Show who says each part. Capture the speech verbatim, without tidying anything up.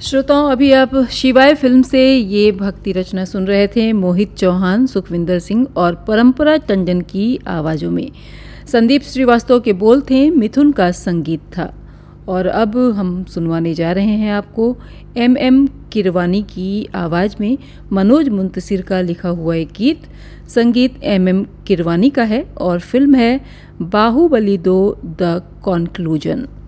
Speaker 1: श्रोताओं, अभी आप शिवाय फिल्म से ये भक्ति रचना सुन रहे थे मोहित चौहान, सुखविंदर सिंह और परंपरा टंडन की आवाज़ों में। संदीप श्रीवास्तव के बोल थे, मिथुन का संगीत था। और अब हम सुनवाने जा रहे हैं आपको एम एम किरवानी की आवाज़ में मनोज मुंतसिर का लिखा हुआ एक गीत। संगीत एम एम किरवानी का है और फिल्म है बाहुबली दो द कॉन्क्लूजन।